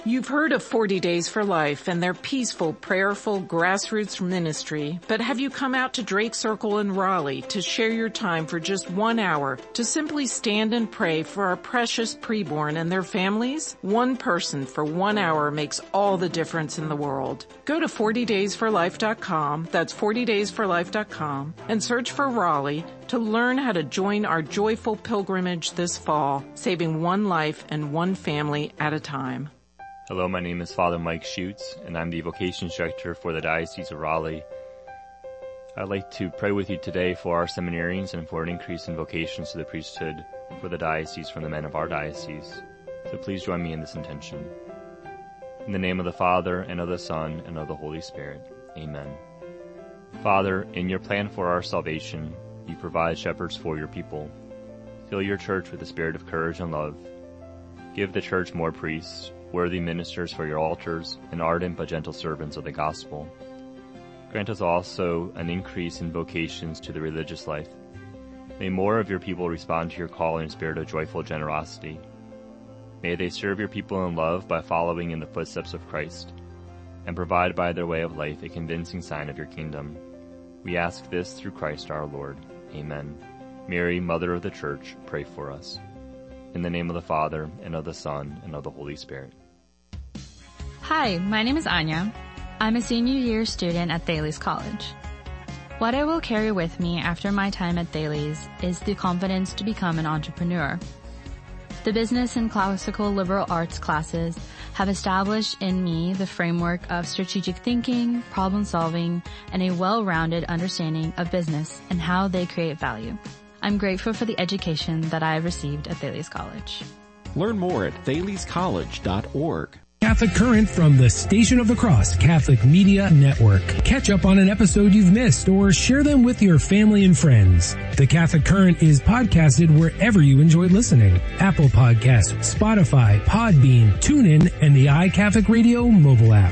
You've heard of 40 Days for Life and their peaceful, prayerful, grassroots ministry, but have you come out to Drake Circle in Raleigh to share your time for just 1 hour to simply stand and pray for our precious preborn and their families? One person for 1 hour makes all the difference in the world. Go to 40daysforlife.com, that's 40daysforlife.com, and search for Raleigh to learn how to join our joyful pilgrimage this fall, saving one life and one family at a time. Hello, my name is Father Mike Schutz, and I'm the Vocations Director for the Diocese of Raleigh. I'd like to pray with you today for our seminarians and for an increase in vocations to the priesthood for the diocese from the men of our diocese. So please join me in this intention. In the name of the Father, and of the Son, and of the Holy Spirit. Amen. Father, in your plan for our salvation, you provide shepherds for your people. Fill your church with the spirit of courage and love. Give the church more priests, worthy ministers for your altars, and ardent but gentle servants of the gospel. Grant us also an increase in vocations to the religious life. May more of your people respond to your call in a spirit of joyful generosity. May they serve your people in love by following in the footsteps of Christ, and provide by their way of life a convincing sign of your kingdom. We ask this through Christ our Lord. Amen. Mary, Mother of the Church, pray for us. In the name of the Father, and of the Son, and of the Holy Spirit. Hi, my name is Anya. I'm a senior year student at Thales College. What I will carry with me after my time at Thales is the confidence to become an entrepreneur. The business and classical liberal arts classes have established in me the framework of strategic thinking, problem solving, and a well-rounded understanding of business and how they create value. I'm grateful for the education that I have received at Thales College. Learn more at thalescollege.org. Catholic Current from the Station of the Cross Catholic Media Network. Catch up on an episode you've missed or share them with your family and friends. The Catholic Current is podcasted wherever you enjoy listening. Apple Podcasts, Spotify, Podbean, TuneIn, and the iCatholic Radio mobile app.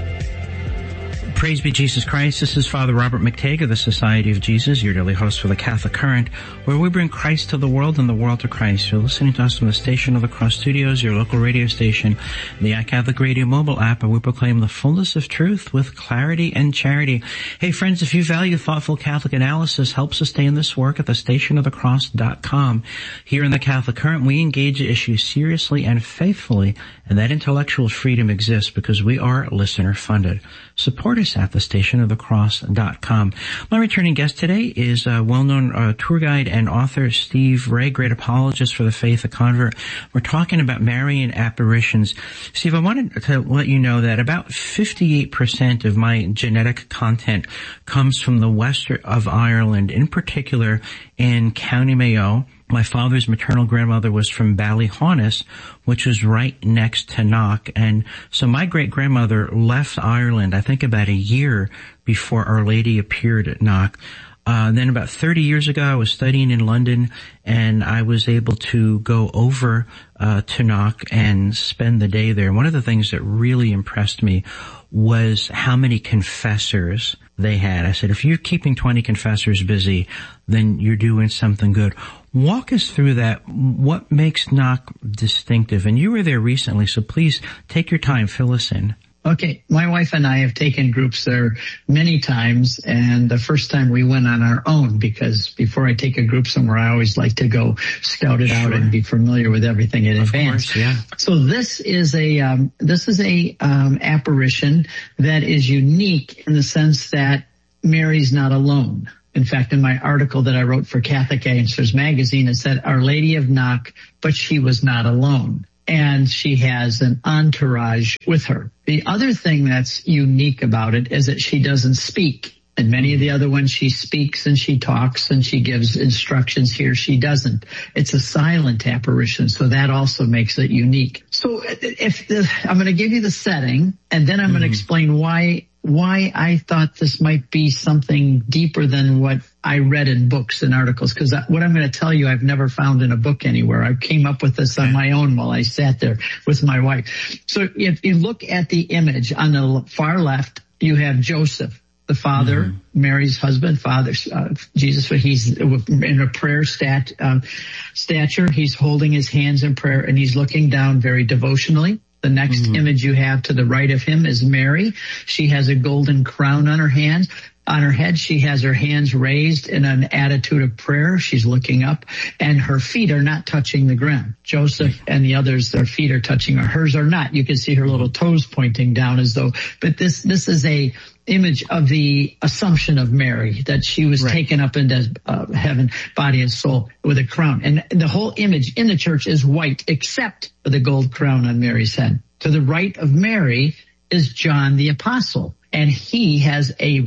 Praise be Jesus Christ. This is Father Robert McTague of the Society of Jesus, your daily host for the Catholic Current, where we bring Christ to the world and the world to Christ. You're listening to us from the Station of the Cross Studios, your local radio station, the iCatholic Radio mobile app, and we proclaim the fullness of truth with clarity and charity. Hey friends, if you value thoughtful Catholic analysis, help sustain this work at thestationofthecross.com. Here in the Catholic Current, we engage issues seriously and faithfully, and that intellectual freedom exists because we are listener funded. Support us at thestationofthecross.com. My returning guest today is well-known tour guide and author Steve Ray, great apologist for the faith, a convert. We're talking about Marian apparitions. Steve, I wanted to let you know that about 58% of my genetic content comes from the west of Ireland, in particular in County Mayo. My father's maternal grandmother was from Ballyhaunis, which was right next to Knock. And so my great-grandmother left Ireland, I think about a year before Our Lady appeared at Knock. Then about 30 years ago, I was studying in London, and I was able to go over to Knock and spend the day there. And one of the things that really impressed me was how many confessors they had. I said, if you're keeping 20 confessors busy, then you're doing something good. Walk us through that. What makes Knock distinctive? And you were there recently, so please take your time, fill us in. Okay, my wife and I have taken groups there many times, and the first time we went on our own, because before I take a group somewhere, I always like to go scout it out and be familiar with everything in advance. Of course, yeah. So this is a apparition that is unique in the sense that Mary's not alone. In fact, in my article that I wrote for Catholic Answers magazine, it said Our Lady of Knock, but she was not alone. And she has an entourage with her. The other thing that's unique about it is that she doesn't speak. And many of the other ones, she speaks and she talks and she gives instructions. Here she doesn't. It's a silent apparition, so that also makes it unique. So I'm going to give you the setting, and then I'm going to explain why I thought this might be something deeper than what I read in books and articles, because what I'm going to tell you I've never found in a book anywhere. I came up with this on my own while I sat there with my wife. So if you look at the image on the far left, you have Joseph, the father, Mary's husband, father, Jesus. He's in a prayer stature. He's holding his hands in prayer, and he's looking down very devotionally. The next image you have to the right of him is Mary. She has a golden crown on her hands. On her head, she has her hands raised in an attitude of prayer. She's looking up, and her feet are not touching the ground. Joseph and the others, their feet are touching her. Hers are not. You can see her little toes pointing down as though, but this is a image of the assumption of Mary, that she was taken up into heaven, body and soul, with a crown. And the whole image in the church is white, except for the gold crown on Mary's head. To the right of Mary is John the Apostle, and he has a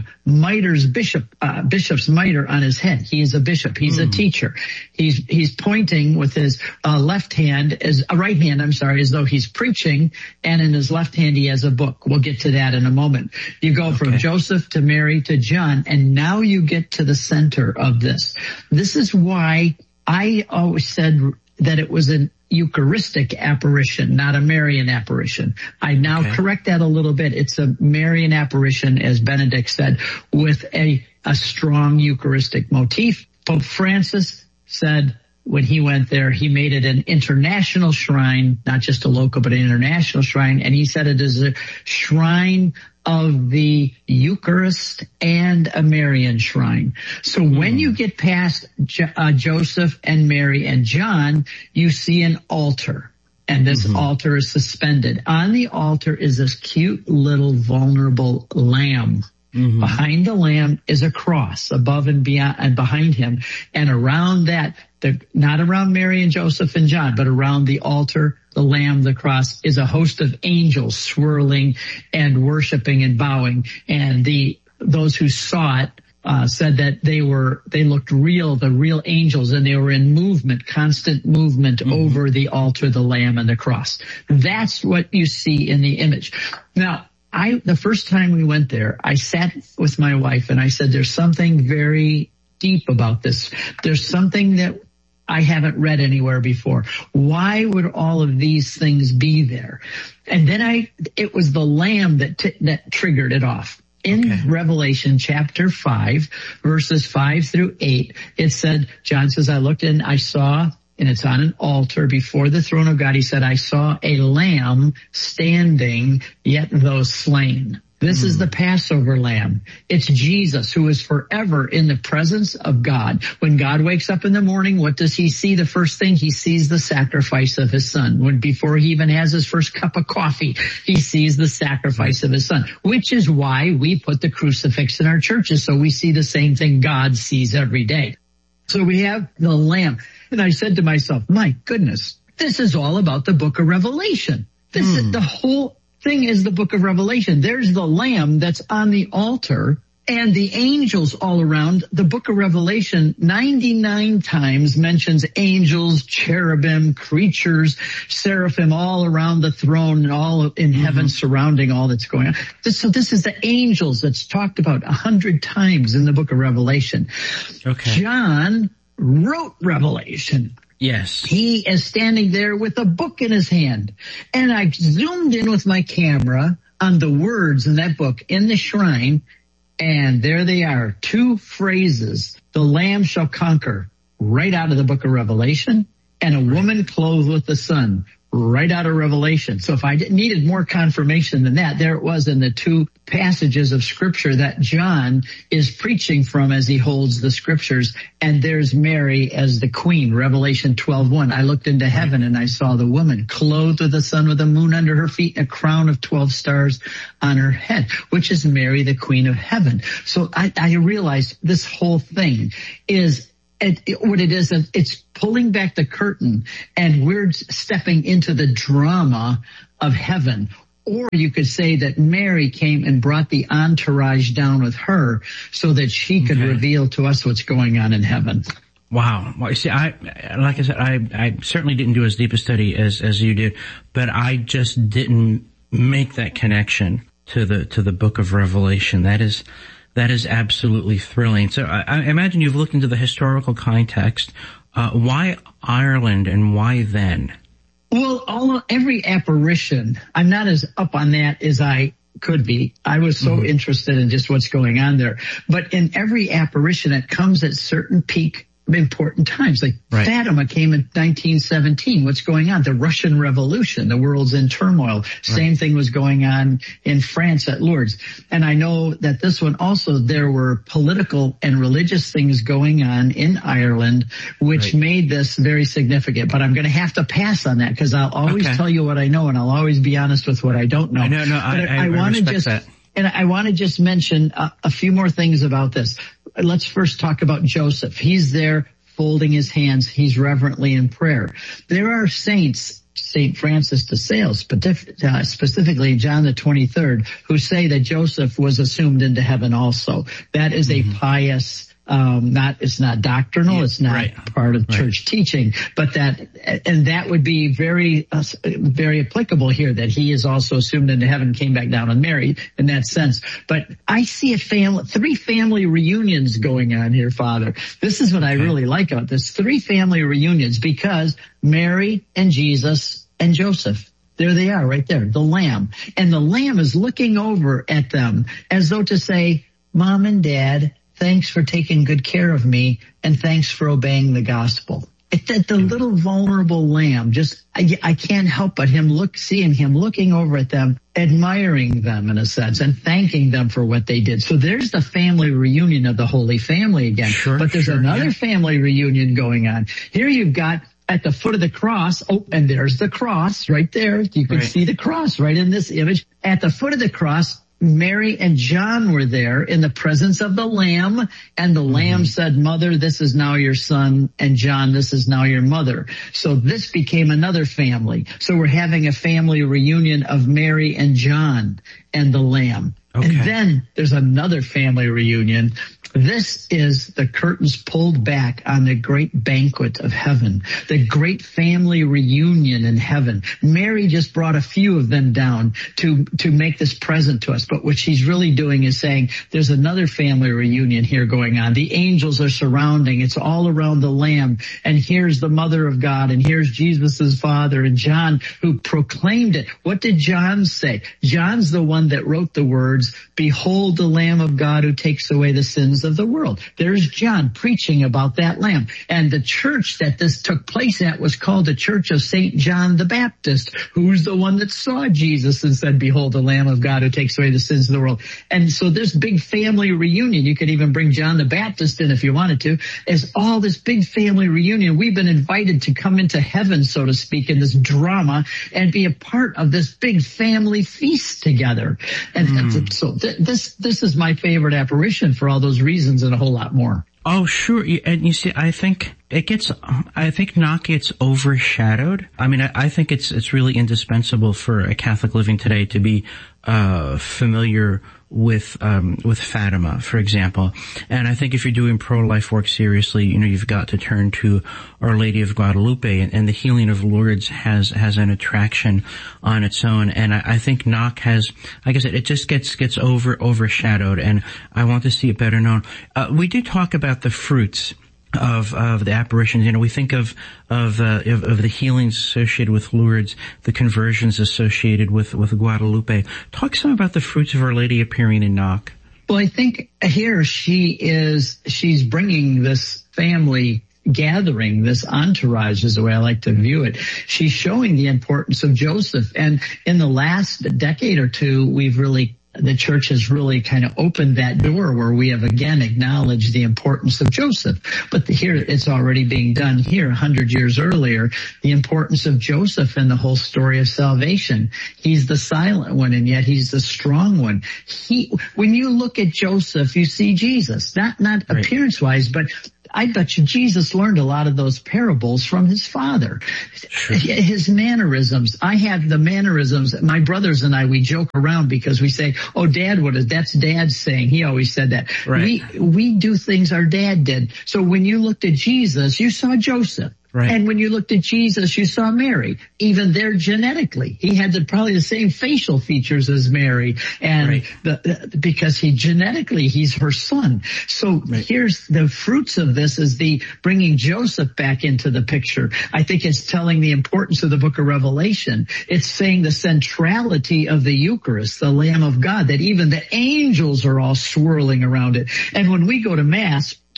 bishop's mitre on his head. He is a bishop. He's a teacher. He's pointing with his right hand, as though he's preaching, and in his left hand he has a book. We'll get to that in a moment. You go from Joseph to Mary to John, and now you get to the center of this. This is why I always said that it was an Eucharistic apparition, not a Marian apparition. I now correct that a little bit. It's a Marian apparition, as Benedict said, with a strong Eucharistic motif. Pope Francis said when he went there, he made it an international shrine, not just a local, but an international shrine. And he said it is a shrine of the Eucharist and a Marian shrine. So when you get past Joseph and Mary and John, you see an altar. And this altar is suspended. On the altar is this cute little vulnerable lamb. Behind the lamb is a cross above and beyond and behind him. And around that, not around Mary and Joseph and John, but around the altar, the lamb, the cross, is a host of angels swirling and worshiping and bowing. And those who saw it said that they looked real, the real angels, and they were in movement, constant movement over the altar, the lamb, and the cross. That's what you see in the image. Now, the first time we went there, I sat with my wife and I said, there's something very deep about this. There's something that I haven't read anywhere before. Why would all of these things be there? And then it was the lamb that triggered it off. In Revelation chapter 5, verses 5 through 8, it said, John says, I looked and I saw, and it's on an altar before the throne of God. He said, I saw a lamb standing, yet though slain. This is the Passover lamb. It's Jesus, who is forever in the presence of God. When God wakes up in the morning, what does he see? The first thing, he sees the sacrifice of his son. Before he even has his first cup of coffee, he sees the sacrifice of his son, which is why we put the crucifix in our churches, so we see the same thing God sees every day. So we have the lamb. And I said to myself, my goodness, this is all about the book of Revelation. This is the whole thing is the book of Revelation. There's the lamb that's on the altar and the angels all around. The book of Revelation 99 times mentions angels, cherubim, creatures, seraphim all around the throne and all in heaven surrounding all that's going on. So this is the angels that's talked about 100 times in the book of Revelation. John wrote Revelation. Yes. He is standing there with a book in his hand. And I zoomed in with my camera on the words in that book in the shrine. And there they are. 2 phrases. The lamb shall conquer, right out of the book of Revelation. And a woman clothed with the sun, right out of Revelation. So if I needed more confirmation than that, there it was in the 2 passages of scripture that John is preaching from as he holds the scriptures. And there's Mary as the queen, Revelation 12:1. I looked into heaven and I saw the woman clothed with the sun, with the moon under her feet, and a crown of 12 stars on her head, which is Mary, the queen of heaven. So I realized this whole thing is what it is, it's pulling back the curtain and we're stepping into the drama of heaven. Or you could say that Mary came and brought the entourage down with her so that she could reveal to us what's going on in heaven. Wow. Well, you see, like I said, I certainly didn't do as deep a study as you did, but I just didn't make that connection to the book of Revelation. That is absolutely thrilling. So I imagine you've looked into the historical context. Why Ireland and why then? Well, every apparition, I'm not as up on that as I could be. I was so interested in just what's going on there. But in every apparition, it comes at certain peak important times. Like Fatima came in 1917. What's going on? The Russian Revolution. The world's in turmoil. Same thing was going on in France at Lourdes. And I know that this one also, there were political and religious things going on in Ireland, which made this very significant. But I'm going to have to pass on that because I'll always tell you what I know, and I'll always be honest with what I don't know. I want to just that. And I want to just mention a few more things about this. Let's first talk about Joseph. He's there folding his hands. He's reverently in prayer. There are saints, St. Francis de Sales, specifically John the 23rd, who say that Joseph was assumed into heaven also. That is a pious, it's not doctrinal, it's not part of church teaching, but that would be very applicable here, that he is also assumed into heaven, came back down and married in that sense. But I see three family reunions going on here, Father. This is what I really like about this. 3 family reunions, because Mary and Jesus and Joseph, there they are right there, the Lamb. And the Lamb is looking over at them as though to say, Mom and Dad, thanks for taking good care of me, and thanks for obeying the gospel. The little vulnerable lamb, I can't help but seeing him looking over at them, admiring them in a sense, and thanking them for what they did. So there's the family reunion of the Holy Family again. But there's another family reunion going on. Here you've got at the foot of the cross, and there's the cross right there. You can see the cross right in this image. At the foot of the cross, Mary and John were there in the presence of the Lamb, and the Lamb said, Mother, this is now your son, and John, this is now your mother. So this became another family. So we're having a family reunion of Mary and John and the Lamb. And then there's another family reunion. This is the curtains pulled back on the great banquet of heaven, the great family reunion in heaven. Mary just brought a few of them down to make this present to us. But what she's really doing is saying there's another family reunion here going on. The angels are surrounding. It's all around the Lamb. And here's the Mother of God, and here's Jesus's father, and John, who proclaimed it. What did John say? John's the one that wrote the words, Behold the Lamb of God who takes away the sins of the world. There's John preaching about that Lamb. And the church that this took place at was called the Church of St. John the Baptist, who's the one that saw Jesus and said, Behold the Lamb of God who takes away the sins of the world. And so this big family reunion, you could even bring John the Baptist in if you wanted to, is all this big family reunion. We've been invited to come into heaven, so to speak, in this drama and be a part of this big family feast together. And so this is my favorite apparition for all those reasons and a whole lot more. Oh, sure. And you see, I think Knock gets overshadowed. I mean, I think it's really indispensable for a Catholic living today to be familiar with Fatima, for example. And I think if you're doing pro-life work seriously, you've got to turn to Our Lady of Guadalupe, and the healing of Lourdes has an attraction on its own. And I think Knock has, like I said, it just gets overshadowed, and I want to see it better known. We did talk about the fruits of the apparitions. We think of the healings associated with Lourdes, the conversions associated with Guadalupe. Talk some about the fruits of Our Lady appearing in Knock. Well, I think here she's bringing this family gathering, this entourage is the way I like to view it. She's showing the importance of Joseph. And in the last decade or two, the church has really kind of opened that door where we have again acknowledged the importance of Joseph. But here it's already being done here 100 years earlier, the importance of Joseph in the whole story of salvation. He's the silent one, and yet he's the strong one. When you look at Joseph, you see Jesus, not appearance-wise, but I bet you Jesus learned a lot of those parables from his father. Sure. His mannerisms. I have the mannerisms. My brothers and I, we joke around because we say, oh, that's Dad's saying. He always said that. Right. We do things our dad did. So when you looked at Jesus, you saw Joseph. Right. And when you looked at Jesus, you saw Mary. Even there genetically, he had probably the same facial features as Mary, and because he's her son. So here's the fruits of this is the bringing Joseph back into the picture. I think it's telling the importance of the book of Revelation. It's saying the centrality of the Eucharist, the Lamb of God, that even the angels are all swirling around it. And when we go to Mass,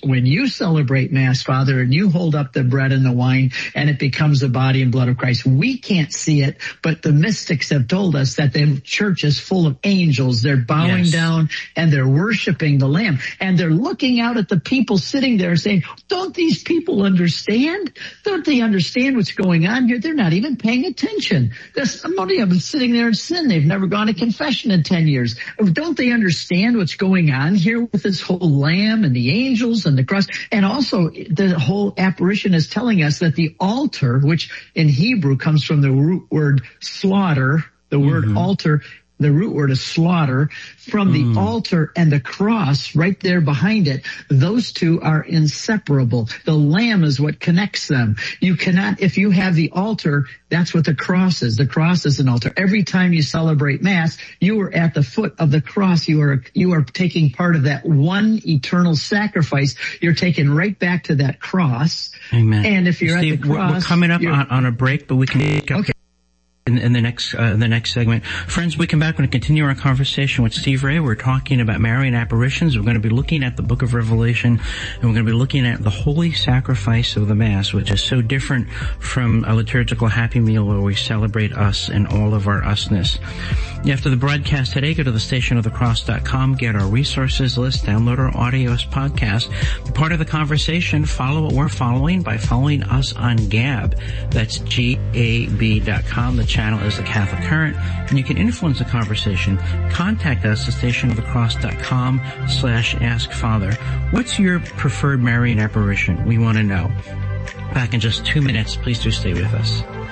when you celebrate Mass, Father, and you hold up the bread and the wine and it becomes the body and blood of Christ, we can't see it, but the mystics have told us that the church is full of angels. They're bowing down and they're worshiping the Lamb. And they're looking out at the people sitting there saying, don't these people understand? Don't they understand what's going on here? They're not even paying attention. There's somebody of them sitting there in sin. They've never gone to confession in 10 years. Don't they understand what's going on here with this whole Lamb and the angels and the cross? And also the whole apparition is telling us that the altar, which in Hebrew comes from the root word slaughter, the word altar, the root word is slaughter, from the altar and the cross right there behind it. Those two are inseparable. The Lamb is what connects them. You cannot, if you have the altar, that's what the cross is. The cross is an altar. Every time you celebrate Mass, you are at the foot of the cross. You are taking part of that one eternal sacrifice. You're taken right back to that cross. Amen. And if you're Steve, at the cross, we're coming up on a break, but we can pick up in the next segment. Friends, we come back. We're going to continue our conversation with Steve Ray. We're talking about Marian apparitions. We're going to be looking at the book of Revelation, and we're going to be looking at the holy sacrifice of the Mass, which is so different from a liturgical happy meal where we celebrate us and all of our usness. After the broadcast today, go to thestationofthecross.com, get our resources list, download our audios podcast, be part of the conversation, follow what we're following by following us on Gab. That's GAB.com. The channel is The Catholic Current, and you can influence the conversation. Contact us at stationofthecross.com/askfather. What's your preferred Marian apparition? We want to know. Back in just 2 minutes. Please do stay with us.